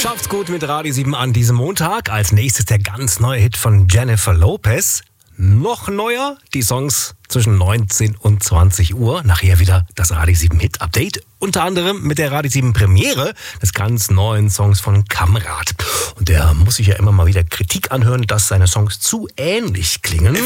Schafft's gut mit Radio 7 an diesem Montag. Als nächstes der ganz neue Hit von Jennifer Lopez. Noch neuer, die Songs zwischen 19 und 20 Uhr. Nachher wieder das Radio 7 Hit Update. Unter anderem mit der Radio 7 Premiere des ganz neuen Songs von Kamrat. Und der muss sich ja immer mal wieder Kritik anhören, dass seine Songs zu ähnlich klingen.